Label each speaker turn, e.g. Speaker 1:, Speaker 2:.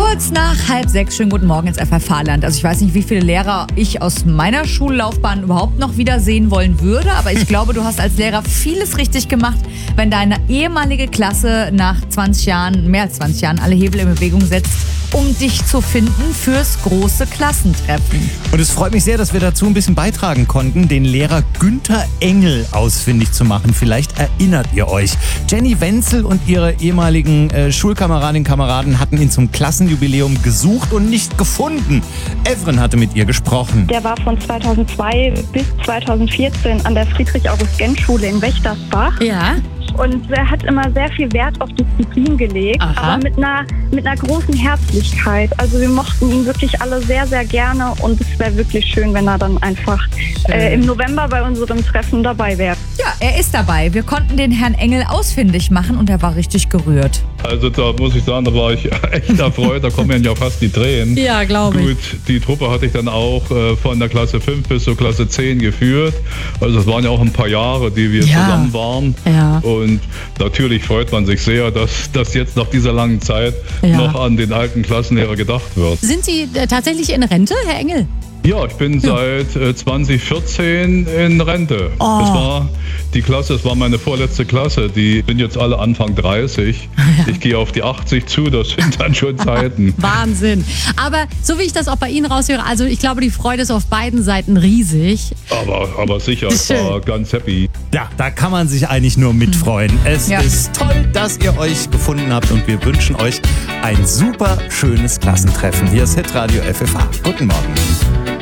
Speaker 1: Kurz nach 5:30, schönen guten Morgen ins FFH-Land. Also ich weiß nicht, wie viele Lehrer ich aus meiner Schullaufbahn überhaupt noch wiedersehen wollen würde, aber ich glaube, du hast als Lehrer vieles richtig gemacht, wenn deine ehemalige Klasse nach 20 Jahren, mehr als 20 Jahren, alle Hebel in Bewegung setzt, um dich zu finden fürs große Klassentreffen.
Speaker 2: Und es freut mich sehr, dass wir dazu ein bisschen beitragen konnten, den Lehrer Günther Engel ausfindig zu machen. Vielleicht erinnert ihr euch. Jenny Wenzel und ihre ehemaligen Schulkameradinnen und Kameraden hatten ihn zum Klassenjubiläum gesucht und nicht gefunden. Evren hatte mit ihr gesprochen.
Speaker 3: Der war von 2002 bis 2014 an der Friedrich-August-Gensch-Schule in Wächtersbach.
Speaker 1: Ja.
Speaker 3: Und er hat immer sehr viel Wert auf Disziplin gelegt, aber mit einer großen Herzlichkeit. Also wir mochten ihn wirklich alle sehr, sehr gerne und es wäre wirklich schön, wenn er dann einfach im November bei unserem Treffen dabei wäre.
Speaker 1: Ja, er ist dabei. Wir konnten den Herrn Engel ausfindig machen und er war richtig gerührt.
Speaker 4: Also da muss ich sagen, da war ich echt erfreut, da kommen ja fast die Tränen.
Speaker 1: Ja, glaube ich.
Speaker 4: Gut, die Truppe hatte ich dann auch von der Klasse 5 bis zur Klasse 10 geführt. Also es waren ja auch ein paar Jahre, die wir zusammen waren.
Speaker 1: Ja.
Speaker 4: Und natürlich freut man sich sehr, dass jetzt nach dieser langen Zeit noch an den alten Klassenlehrer gedacht wird.
Speaker 5: Sind Sie tatsächlich in Rente, Herr Engel?
Speaker 4: Ja, ich bin seit 2014 in Rente. Das war meine vorletzte Klasse. Die sind jetzt alle Anfang 30. Ich gehe auf die 80 zu, das sind dann schon Zeiten.
Speaker 5: Wahnsinn. Aber so wie ich das auch bei Ihnen raushöre, also ich glaube, die Freude ist auf beiden Seiten riesig.
Speaker 4: Aber sicher, ich war ganz happy.
Speaker 2: Ja, da kann man sich eigentlich nur mitfreuen. Es ist toll, dass ihr euch gefunden habt und wir wünschen euch ein super schönes Klassentreffen. Hier ist Hitradio FFH. Guten Morgen.